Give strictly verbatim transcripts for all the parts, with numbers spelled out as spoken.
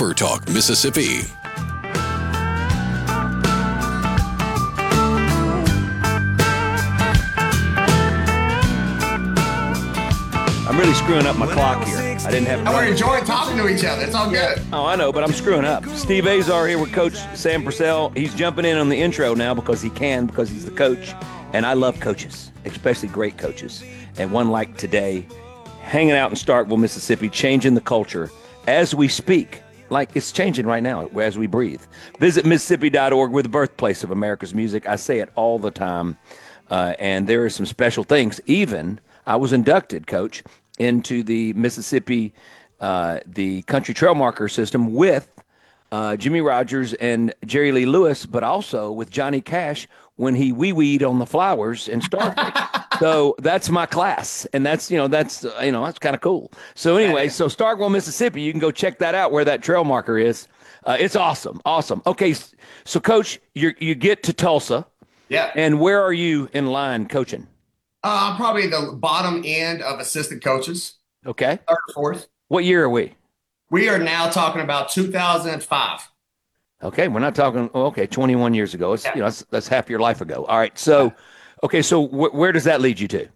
Super Talk Mississippi. I'm really screwing up my clock here. I didn't have. And we're enjoying talking to each other. It's all good. Oh, I know, but I'm screwing up. Steve Azar here with Coach Sam Purcell. He's jumping in on the intro now because he can, because he's the coach. And I love coaches, especially great coaches. And one like today, hanging out in Starkville, Mississippi, changing the culture as we speak. Like it's changing right now as we breathe. Visit Mississippi dot org. We're the birthplace of America's music. I say it all the time. Uh, and there are some special things. Even I was inducted, Coach, into the Mississippi, uh, the Country Trail Marker system with uh, Jimmy Rogers and Jerry Lee Lewis, but also with Johnny Cash when he wee-weed on the flowers in Starkville. So that's my class, and that's you know that's uh, you know that's kind of cool. So anyway, so Starkville, Mississippi, you can go check that out where that trail marker is. Uh, it's awesome, awesome. Okay, so Coach, you you get to Tulsa, yeah, and where are you in line coaching? Uh, I'm probably the bottom end of assistant coaches. Okay. Third or fourth. What year are we? We are now talking about two thousand five. Okay, we're not talking. Oh, okay, twenty-one years ago. It's Yeah. you know that's, that's half your life ago. All right. So, okay. So wh- where does that lead you to?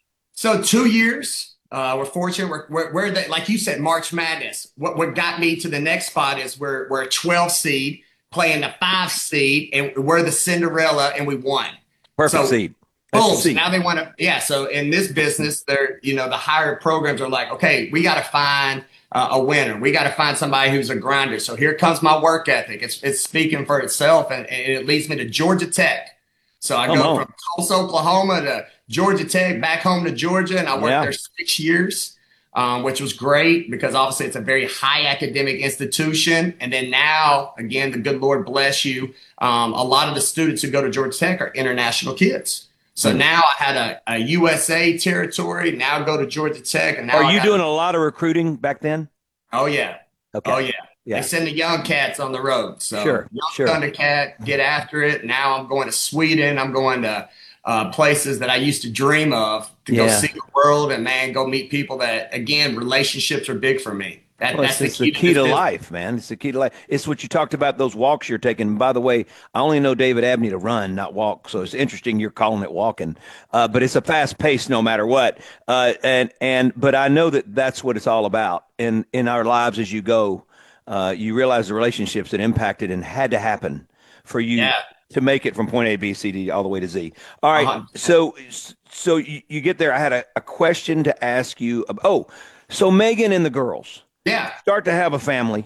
So two years. Uh, we're fortunate. We're, we're, we're the, like you said, March Madness. What what got me to the next spot is we're we're a twelve seed playing the five seed, and we're the Cinderella, and we won. Perfect So, seed. That's the Boom. So seed. now they want to, yeah. So in this business, they're, you know, the higher programs are like, okay, we got to find uh, a winner. We got to find somebody who's a grinder. So here comes my work ethic. It's it's speaking for itself, and, and it leads me to Georgia Tech. So I Come go on. from Tulsa, Oklahoma to Georgia Tech, back home to Georgia, and I worked Yeah. there six years, um, which was great because obviously it's a very high academic institution. And then now, again, the good Lord bless you. Um, a lot of the students who go to Georgia Tech are international kids. So Hmm. now I had a, a U S A territory. Now go to Georgia Tech, and now Are I you got- doing a lot of recruiting back then? Oh yeah, Okay. oh yeah. Yeah. They send the young cats on the road. So Sure, young sure. Thundercat, get after it. Now I'm going to Sweden. I'm going to uh, places that I used to dream of to go Yeah. see the world, and man, go meet people that, again, relationships are big for me. That, Well, that's it's, the it's key, the key to this business. life, man. It's the key to life. It's what you talked about, those walks you're taking. And by the way, I only know David Abney to run, not walk. So it's interesting you're calling it walking. Uh, but it's a fast pace no matter what. Uh, and, and, but I know that that's what it's all about in, in our lives as you go. Uh, you realize the relationships that impacted and had to happen for you Yeah. to make it from point A, B, C, D, all the way to Z. All right. Uh-huh. So, so you, you get there. I had a, a question to ask you. About, oh, so Megan and the girls Yeah, start to have a family.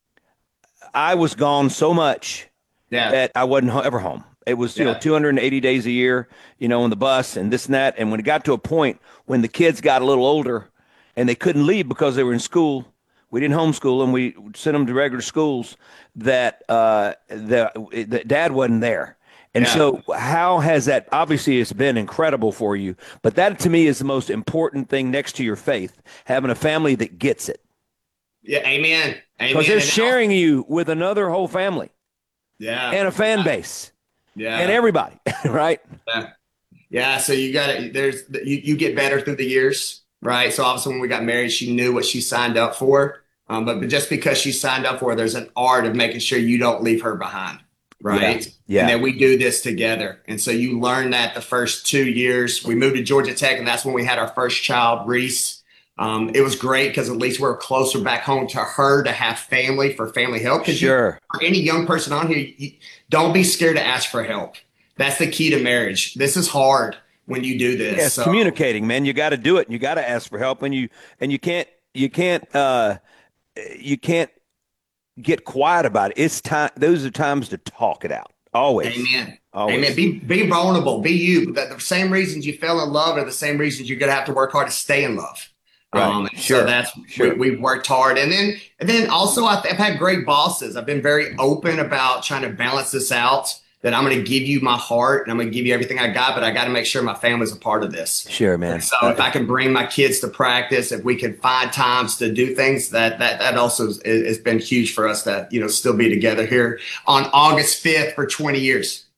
I was gone so much yeah, that I wasn't ho- ever home. It was, you Yeah. know, two hundred eighty days a year, you know, on the bus and this and that. And when it got to a point when the kids got a little older and they couldn't leave because they were in school, we didn't homeschool them. We sent them to regular schools that, uh, the, the dad wasn't there. And Yeah. so how has that, obviously it's been incredible for you, but that to me is the most important thing next to your faith, having a family that gets it. yeah. Amen. Amen. Because they're And- sharing you with another whole family Yeah, and a fan base yeah. and everybody, right? Yeah. Yeah. So you got to, there's, you, you get better through the years, right? So obviously when we got married, she knew what she signed up for. Um, but, but just because she signed up for it, there's an art of making sure you don't leave her behind. Right. Yeah. Yeah. And that we do this together. And so you learn that the first two years. We moved to Georgia Tech, and that's when we had our first child, Reese. Um, it was great because at least we're closer back home to her to have family for family help. 'Cause you- Sure. for any young person on here, you, don't be scared to ask for help. That's the key to marriage. This is hard when you do this. Yeah, it's So- communicating, man. You got to do it. And you got to ask for help, and you and you can't you can't uh, you can't get quiet about it. It's time. Those are times to talk it out. Always. Amen. Always. Amen. Be be vulnerable. Be you. The, the same reasons you fell in love are the same reasons you're gonna have to work hard to stay in love. Right. Um, and Sure. So that's Sure. we, we've worked hard, and then and then also I've, I've had great bosses. I've been very open about trying to balance this out. That I'm going to give you my heart and I'm going to give you everything I got, but I got to make sure my family's a part of this. Sure, man. So if I can bring my kids to practice, if we can find times to do things, that that that also has, has been huge for us to, you know, still be together here on August fifth for twenty years.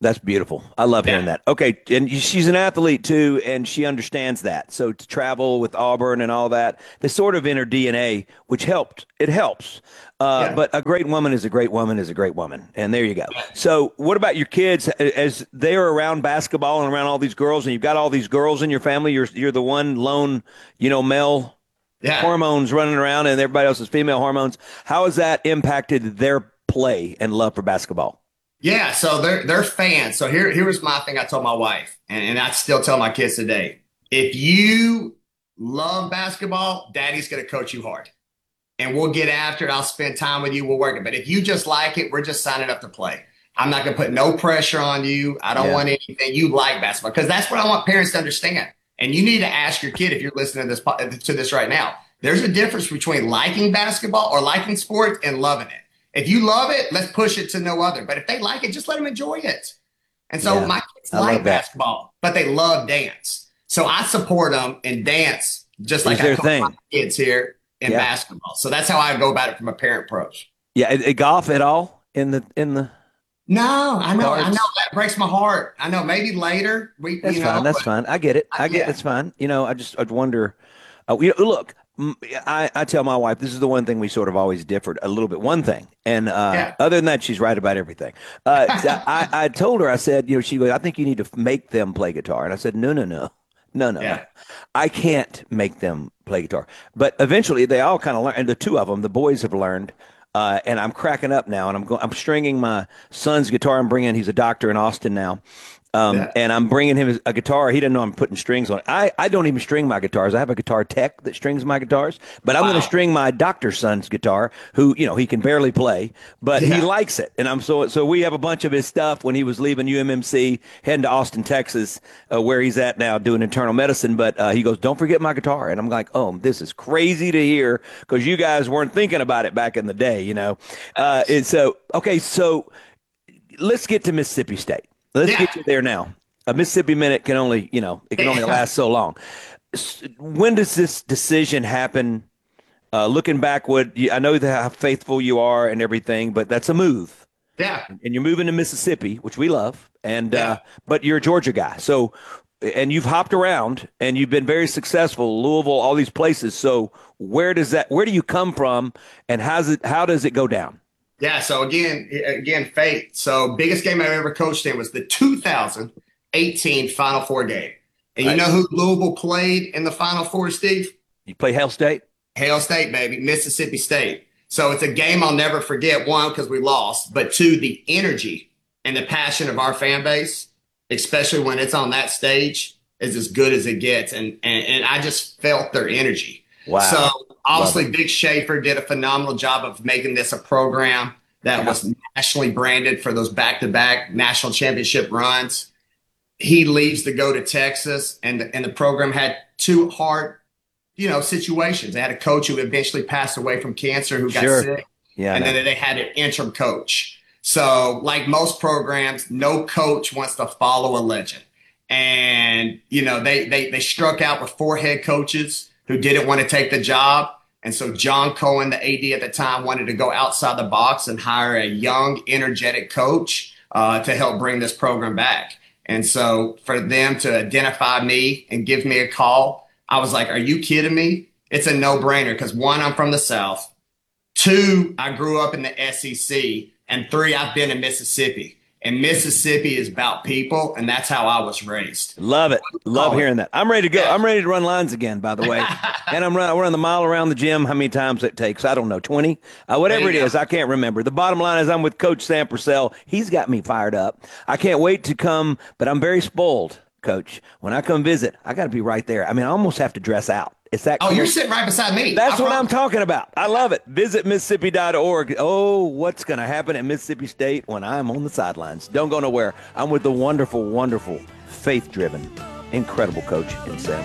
That's beautiful. I love hearing Yeah. that. Okay, and she's an athlete too, and she understands that. So to travel with Auburn and all that, they sort of in her D N A, which helped. It helps. Uh, Yeah. but a great woman is a great woman is a great woman, and there you go. So, what about your kids as they're around basketball and around all these girls, and you've got all these girls in your family? You're you're the one lone, you know, male Yeah. hormones running around, and everybody else is female hormones. How has that impacted their play and love for basketball? Yeah, so they're they're fans. So here here was my thing I told my wife, and, and I still tell my kids today. If you love basketball, daddy's gonna coach you hard. And we'll get after it. I'll spend time with you. We'll work it. But if you just like it, we're just signing up to play. I'm not gonna put no pressure on you. I don't Yeah. want anything. You like basketball because that's what I want parents to understand. And you need to ask your kid if you're listening to this po- to this right now. There's a difference between liking basketball or liking sports and loving it. If you love it, let's push it to no other. But if they like it, just let them enjoy it. And so Yeah, my kids I love like that. basketball, but they love dance. So I support them in dance, just like Is I their coach my thing? kids here in Yeah, basketball. So that's how I go about it from a parent approach. yeah. Uh, uh, golf at all in the in the No, I know, I know cards? that breaks my heart. I know maybe later we, That's you fine. know, That's but fine. I get it. I, I get yeah, it's fine. You know, I just I'd wonder. Uh, you know, look, m- I I tell my wife this is the one thing we sort of always differed a little bit. One thing, and uh, yeah, other than that, she's right about everything. Uh, I I told her I said you know she goes I think you need to make them play guitar, and I said no no no no no no yeah, I can't make them play guitar. But eventually they all kind of learn, and the two of them, the boys have learned. Uh, and I'm cracking up now, and I'm going. I'm stringing my son's guitar. I'm bringing. He's a doctor in Austin now, um, yeah. and I'm bringing him a guitar. He doesn't know I'm putting strings on it. I, I don't even string my guitars. I have a guitar tech that strings my guitars, but I'm going to Wow. string my doctor's son's guitar, who you know he can barely play, but he Yeah. likes it. And I'm so so we have a bunch of his stuff when he was leaving U M M C, heading to Austin, Texas, uh, where he's at now doing internal medicine. But uh, he goes, "Don't forget my guitar," and I'm like, "Oh, this is crazy to hear because you guys weren't thinking about it back in the day, you know." Uh, and so okay, so let's get to Mississippi State. Let's Yeah. get you there now. A Mississippi minute can only, you know, it can only last so long. S- When does this decision happen? Uh, looking backward, you- I know that how faithful you are and everything, but that's a move, Yeah. and you're moving to Mississippi, which we love, and uh, Yeah. but you're a Georgia guy, so and you've hopped around and you've been very successful, Louisville, all these places. So where does that? Where do you come from, and how's it? How does it go down? Yeah. So again, again, fate. So biggest game I ever coached in was the two thousand eighteen Final Four game. And you Right? know who Louisville played in the Final Four, Steve? You play Hell State. Hail State, baby, Mississippi State. So it's a game I'll never forget. One, because we lost, but two, the energy and the passion of our fan base, especially when it's on that stage, is as good as it gets. And and, and I just felt their energy. So Wow, love it. obviously, Big Schaefer did a phenomenal job of making this a program that Yeah, was nationally branded for those back-to-back national championship runs. He leaves to go to Texas, and the, and the program had two hard you know, situations. They had a coach who eventually passed away from cancer who got sure. sick, Yeah, I and know. then they had an interim coach. So, like most programs, no coach wants to follow a legend. And, you know, they they they struck out with four head coaches who didn't want to take the job. And so John Cohen, the A D at the time, wanted to go outside the box and hire a young, energetic coach uh, to help bring this program back. And so for them to identify me and give me a call, I was like, are you kidding me? It's a no brainer because one, I'm from the South. Two, I grew up in the S E C. And three, I've been in Mississippi. And Mississippi is about people. And that's how I was raised. Love it. Love Call it. hearing that. I'm ready to go. Yeah. I'm ready to run lines again, by the way. And I'm running, we're on the mile around the gym. How many times it takes? I don't know, twenty? Uh, whatever There it you go. is, I can't remember. The bottom line is I'm with Coach Sam Purcell. He's got me fired up. I can't wait to come, but I'm very spoiled, Coach. When I come visit, I got to be right there. I mean, I almost have to dress out. It's that Oh, you're close. sitting right beside me. That's I what I'm promise. talking about. I love it. Visit Mississippi dot org. Oh, what's going to happen at Mississippi State when I'm on the sidelines? Don't go nowhere. I'm with the wonderful, wonderful, faith driven, incredible coach in Sam.